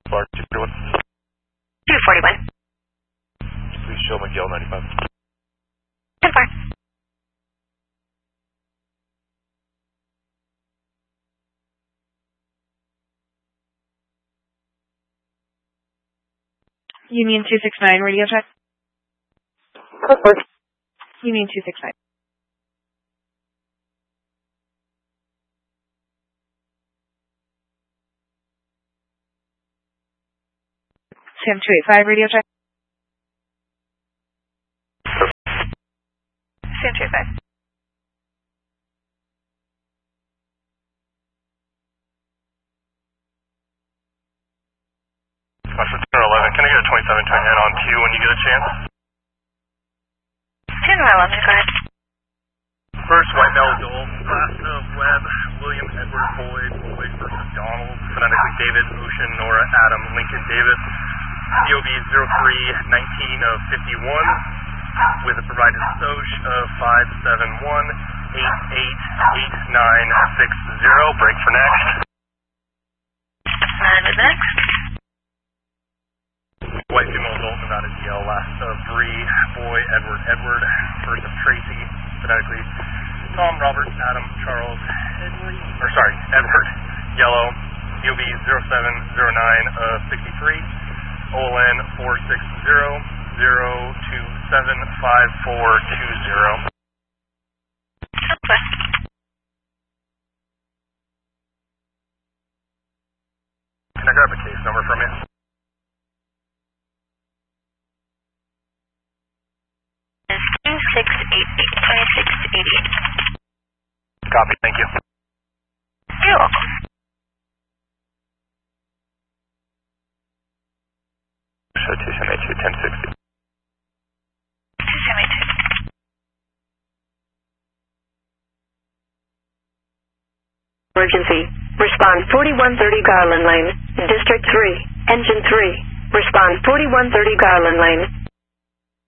Bar 241. 241. Please show McGill 95. 10-4. Union 269, radio check. Report. Union 269. Sam 285, radio check. Sam 285. Westwood 1011, can I get a 27 turn in on Q when you get a chance? 10-11, go ahead. First, White Bell Dole, last of Webb, William Edward Boyd, Boyd versus Donald, phonetically David, Ocean, Nora, Adam, Lincoln, Davis, DOB 0319 of 51, with a provided SOCH of 571-888960, break for next. And next. White female adult, Nevada DL, last of Bree, Boy, Edward, Edward, first of Tracy, phonetically Tom, Robert, Adam, Charles, Edward, Yellow, UV 0709 of 63, OLN 460-0275420. Can I grab a case number from you? Is 2688. Copy, thank you. You're welcome. So 2782 1060. 2782. Emergency. Respond 4130 Garland Lane, District 3, Engine 3. Respond 4130 Garland Lane,